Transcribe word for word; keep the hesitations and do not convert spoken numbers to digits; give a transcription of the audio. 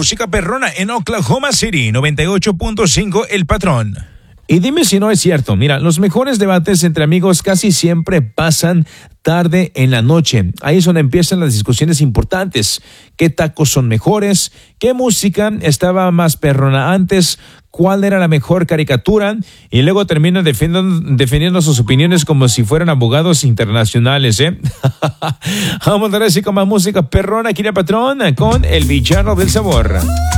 música perrona en Oklahoma City, noventa y ocho punto cinco El Patrón. Y dime si no es cierto. Mira, los mejores debates entre amigos casi siempre pasan tarde en la noche. Ahí es donde empiezan las discusiones importantes. ¿Qué tacos son mejores? ¿Qué música estaba más perrona antes? ¿Cuál era la mejor caricatura? Y luego terminan defendiendo, defendiendo sus opiniones como si fueran abogados internacionales, ¿eh? Vamos a ver así con más música perrona aquí en El Patrón con El Villano del Sabor.